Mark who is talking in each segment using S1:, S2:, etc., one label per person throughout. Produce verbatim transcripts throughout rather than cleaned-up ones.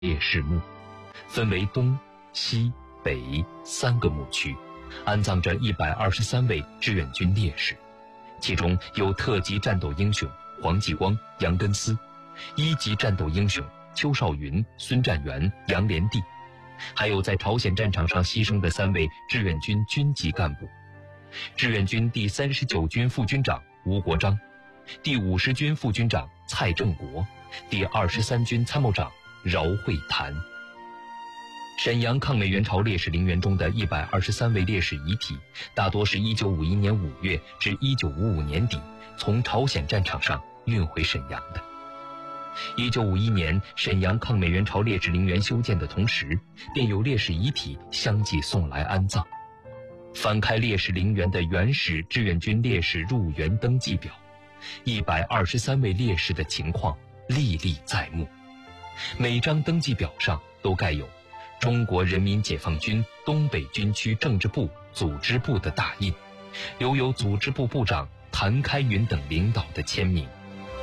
S1: 烈士墓，分为东、西、北三个墓区，安葬着一百二十三位志愿军烈士，其中有特级战斗英雄黄继光、杨根思，一级战斗英雄邱少云、孙占元、杨连第，还有在朝鲜战场上牺牲的三位志愿军军级干部：志愿军第三十九军副军长吴国璋，第五十军副军长蔡正国，第二十三军参谋长饶会谈。沈阳抗美援朝烈士陵园中的一百二十三位烈士遗体，大多是一九五一年五月至一九五五年底从朝鲜战场上运回沈阳的。一九五一年，沈阳抗美援朝烈士陵园修建的同时，便有烈士遗体相继送来安葬。翻开烈士陵园的原始志愿军烈士入园登记表，一百二十三位烈士的情况历历在目。每张登记表上都盖有中国人民解放军东北军区政治部组织部的大印，留有组织部部长谭开云等领导的签名。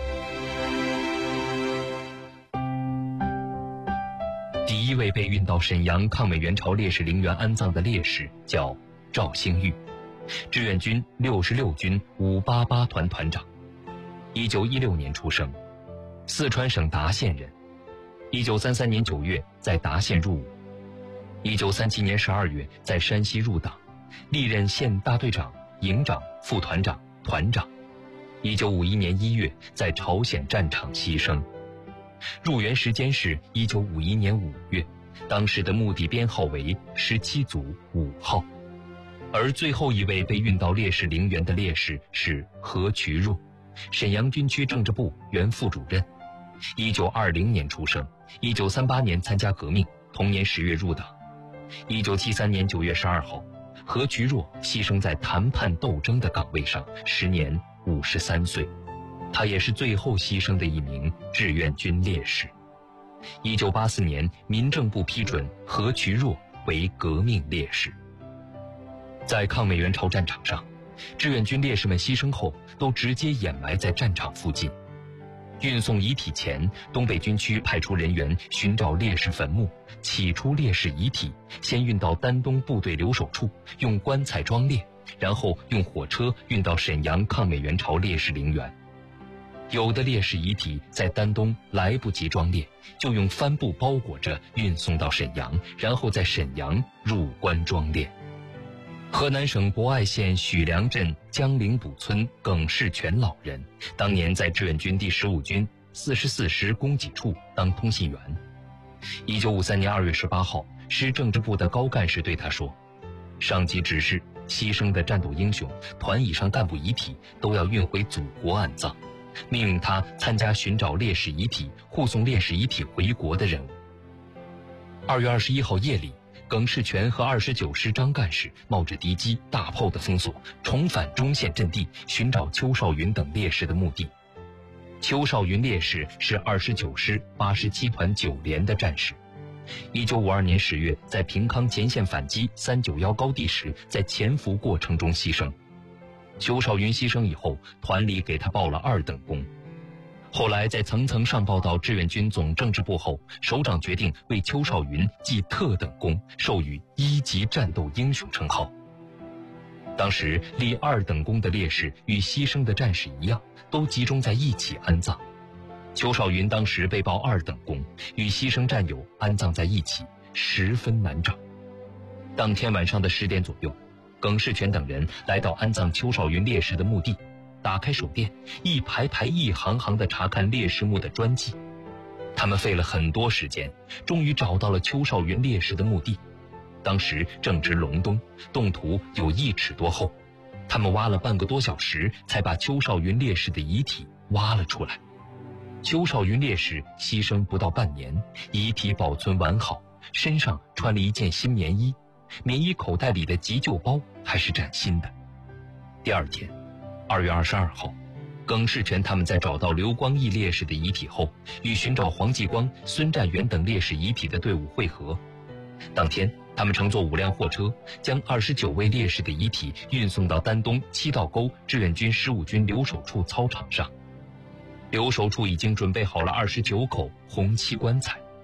S1: 第一位被运到沈阳抗美援朝烈士陵园安葬的烈士叫赵兴玉，志愿军六十六军五八八团团长，一九一六年出生，四川省达县人。一九三三年九月在达县入伍，一九三七年十二月在山西入党，历任县大队长、营长、副团长、团长。一九五一年一月在朝鲜战场牺牲。入园时间是一九五一年五月，当时的墓地编号为十七组五号。而最后一位被运到烈士陵园的烈士是何渠若，沈阳军区政治部原副主任，一九二零年出生，一九三八年参加革命，同年十月入党。一九七三年九月十二号，何渠若牺牲在谈判斗争的岗位上，时年五十三岁。他也是最后牺牲的一名志愿军烈士。一九八四年，民政部批准何渠若为革命烈士。在抗美援朝战场上，志愿军烈士们牺牲后都直接掩埋在战场附近。运送遗体前，东北军区派出人员寻找烈士坟墓，起出烈士遗体，先运到丹东部队留守处，用棺材装殓，然后用火车运到沈阳抗美援朝烈士陵园。有的烈士遗体在丹东来不及装殓，就用帆布包裹着运送到沈阳，然后在沈阳入棺装殓。河南省博爱县许良镇江陵堡村耿世全老人，当年在志愿军第十五军四十四师供给处当通信员。一九五三年二月十八号，师政治部的高干事对他说，上级指示牺牲的战斗英雄、团以上干部遗体都要运回祖国安葬，命令他参加寻找烈士遗体、护送烈士遗体回国的任务。二月二十一号夜里，耿世全和二十九师张干事冒着敌机、大炮的封锁，重返中线阵地，寻找邱少云等烈士的墓地。邱少云烈士是二十九师八十七团九连的战士。一九五二年十月，在平康前线反击三九一高地时，在潜伏过程中牺牲。邱少云牺牲以后，团里给他报了二等功。后来在层层上报到志愿军总政治部后，首长决定为邱少云记特等功，授予一级战斗英雄称号。当时立二等功的烈士与牺牲的战士一样，都集中在一起安葬。邱少云当时被报二等功，与牺牲战友安葬在一起，十分难找。当天晚上的十点左右，耿世全等人来到安葬邱少云烈士的墓地，打开手电，一排排一行行地查看烈士墓的砖记。他们费了很多时间，终于找到了邱少云烈士的墓地。当时正值隆冬，冻土有一尺多厚，他们挖了半个多小时，才把邱少云烈士的遗体挖了出来。邱少云烈士牺牲不到半年，遗体保存完好，身上穿了一件新棉衣，棉衣口袋里的急救包还是崭新的。第二天二月二十二号，耿世全他们在找到刘光义烈士的遗体后，与寻找黄继光、孙占元等烈士遗体的队伍会合。当天他们乘坐五辆货车，将二十九位烈士的遗体运送到丹东七道沟志愿军十五军留守处操场上。留守处已经准备好了二十九口红漆棺材，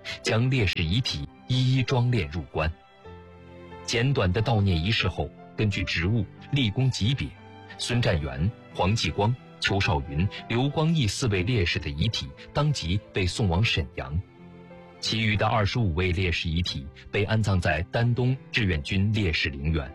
S1: 将烈士遗体一一装殓入棺。简短的悼念仪式后，根据职务、立功级别，孙占元、黄继光、邱少云、刘光义四位烈士的遗体当即被送往沈阳，其余的二十五位烈士遗体被安葬在丹东志愿军烈士陵园。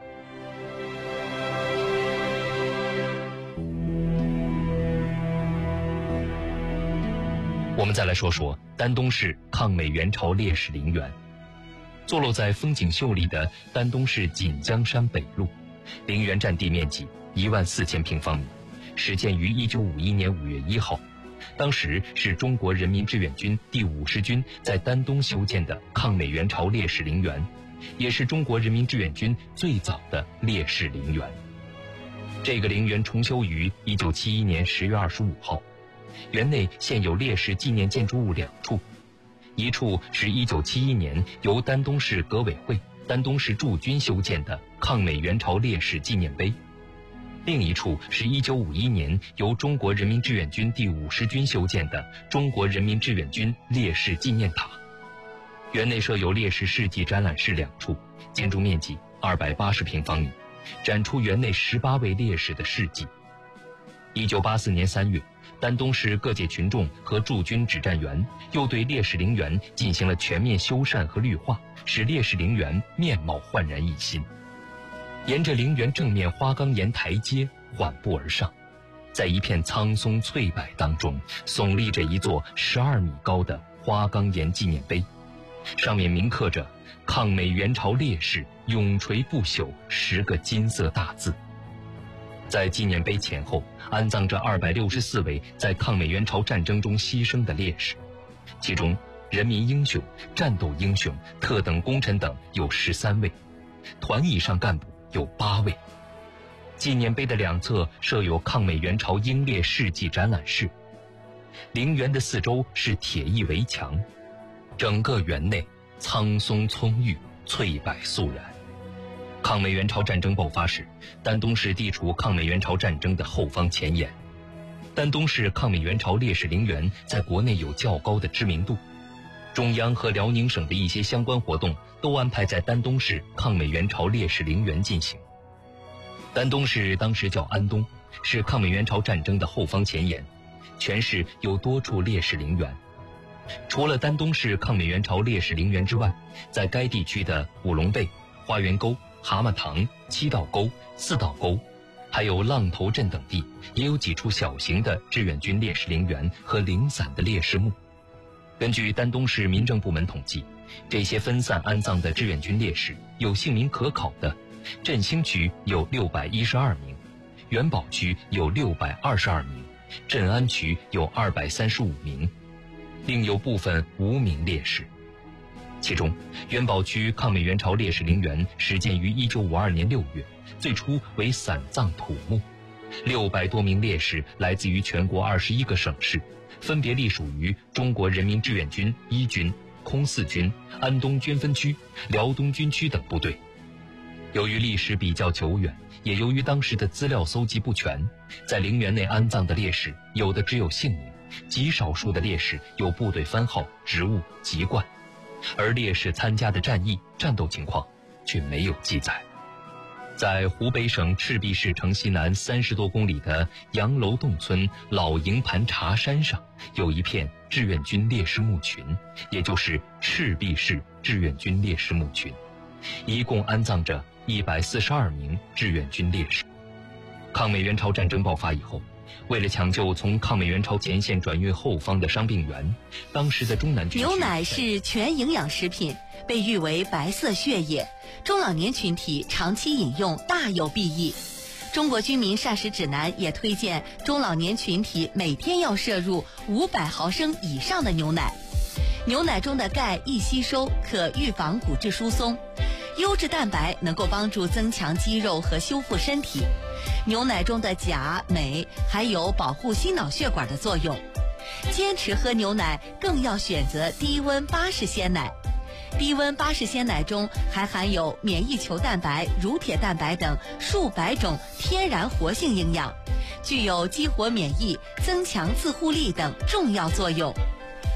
S1: 我们再来说说丹东市抗美援朝烈士陵园。坐落在风景秀丽的丹东市锦江山北路，陵园占地面积一万四千平方米，始建于一九五一年五月一号，当时是中国人民志愿军第五十军在丹东修建的抗美援朝烈士陵园，也是中国人民志愿军最早的烈士陵园。这个陵园重修于一九七一年十月二十五号，园内现有烈士纪念建筑物两处，一处是一九七一年由丹东市革委会、丹东市驻军修建的抗美援朝烈士纪念碑，另一处是一九五一年由中国人民志愿军第五十军修建的中国人民志愿军烈士纪念塔。园内设有烈士事迹展览室两处，建筑面积二百八十平方米，展出园内十八位烈士的事迹。一九八四年三月，丹东市各界群众和驻军指战员又对烈士陵园进行了全面修缮和绿化，使烈士陵园面貌焕然一新。沿着陵园正面花岗岩台阶缓步而上，在一片苍松翠柏当中，耸立着一座十二米高的花岗岩纪念碑，上面铭刻着“抗美援朝烈士永垂不朽”十个金色大字。在纪念碑前后安葬着二百六十四位在抗美援朝战争中牺牲的烈士，其中人民英雄、战斗英雄、特等功臣等有十三位，团以上干部有八位。纪念碑的两侧设有抗美援朝英烈事迹展览室。陵园的四周是铁艺围墙，整个园内苍松葱郁，翠柏肃然。抗美援朝战争爆发时，丹东市地处抗美援朝战争的后方前沿。丹东市抗美援朝烈士陵园在国内有较高的知名度，中央和辽宁省的一些相关活动都安排在丹东市抗美援朝烈士陵园进行。丹东市当时叫安东，是抗美援朝战争的后方前沿，全市有多处烈士陵园。除了丹东市抗美援朝烈士陵园之外，在该地区的五龙背、花园沟、蛤蟆塘、七道沟、四道沟，还有浪头镇等地，也有几处小型的志愿军烈士陵园和零散的烈士墓。根据丹东市民政部门统计，这些分散安葬的志愿军烈士有姓名可考的，振兴区有六百一十二名，元宝区有六百二十二名，镇安区有二百三十五名，另有部分无名烈士。其中，元宝区抗美援朝烈士陵园始建于一九五二年六月，最初为散葬土墓，六百多名烈士来自于全国二十一个省市，分别隶属于中国人民志愿军一军、空四军、安东军分区、辽东军区等部队。由于历史比较久远，也由于当时的资料搜集不全，在陵园内安葬的烈士有的只有姓名，极少数的烈士有部队番号、职务、籍贯，而烈士参加的战役、战斗情况却没有记载。在湖北省赤壁市城西南三十多公里的杨楼洞村老营盘茶山上，有一片志愿军烈士墓群，也就是赤壁市志愿军烈士墓群，一共安葬着一百四十二名志愿军烈士。抗美援朝战争爆发以后，为了抢救从抗美援朝前线转运后方的伤病员，当时的中南军区
S2: 牛奶是全营养食品，被誉为白色血液，中老年群体长期饮用大有裨益。中国居民膳食指南也推荐中老年群体每天要摄入五百毫升以上的牛奶。牛奶中的钙易吸收，可预防骨质疏松；优质蛋白能够帮助增强肌肉和修复身体。牛奶中的钾、镁还有保护心脑血管的作用。坚持喝牛奶更要选择低温巴氏鲜奶。低温巴氏鲜奶中还含有免疫球蛋白、乳铁蛋白等数百种天然活性营养，具有激活免疫、增强自护力等重要作用。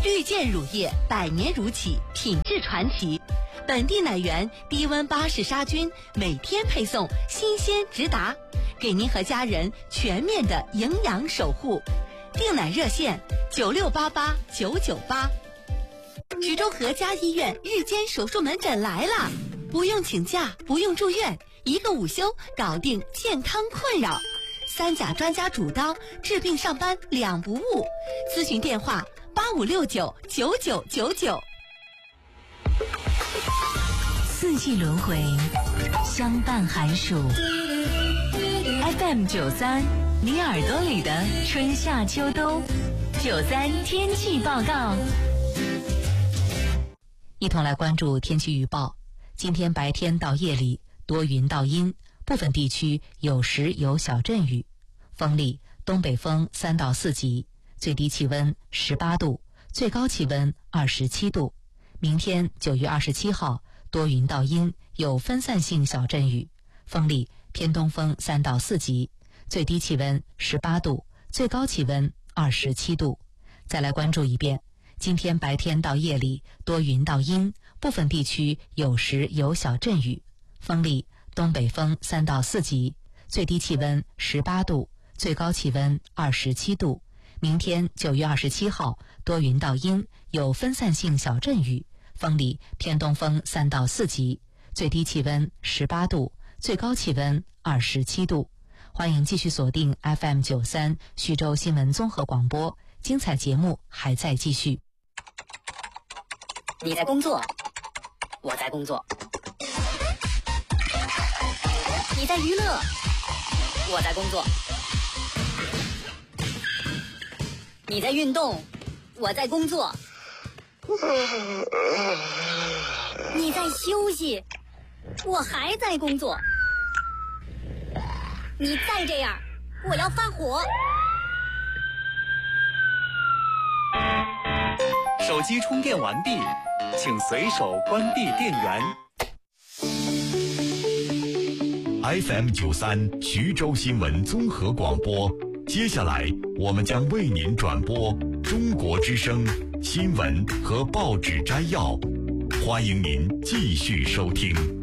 S2: 绿箭乳业百年如企，品质传奇。本地奶源，低温巴氏杀菌，每天配送，新鲜直达，给您和家人全面的营养守护。订奶热线九六八八九九八。徐州和家医院日间手术门诊来了，不用请假，不用住院，一个午休搞定健康困扰。三甲专家主刀，治病上班两不误。咨询电话八五六九九九九九。
S3: 四季轮回，相伴寒暑。F M 九三，你耳朵里的春夏秋冬。九三天气报告。
S2: 一同来关注天气预报。今天白天到夜里多云到阴，部分地区有时有小阵雨，风力东北风三到四级，最低气温十八度，最高气温二十七度。明天九月二十七号多云到阴，有分散性小阵雨，风力偏东风三到四级，最低气温十八度，最高气温二十七度。再来关注一遍。今天白天到夜里多云到阴，部分地区有时有小阵雨，风力东北风三到四级，最低气温十八度，最高气温二十七度。明天九月二十七号多云到阴，有分散性小阵雨，风力偏东风三到四级，最低气温十八度，最高气温二十七度。欢迎继续锁定 F M 九三徐州新闻综合广播，精彩节目还在继续。
S4: 你在工作，我在工作；你在娱乐，我在工作；你在运动，我在工作；你在休息，我还在工作。你再这样，我要发火。
S5: 手机充电完毕，请随手关闭电源。
S6: F M 九三徐州新闻综合广播，接下来我们将为您转播中国之声新闻和报纸摘要，欢迎您继续收听。